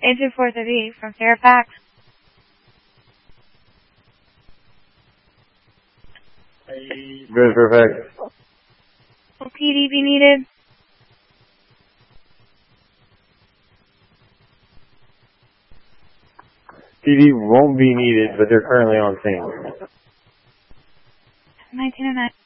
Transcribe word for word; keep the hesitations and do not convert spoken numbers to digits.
Agent four thirty from Fairfax. Good, Fairfax. Will P D be needed? P D won't be needed, but they're currently on scene. nineteen oh nine.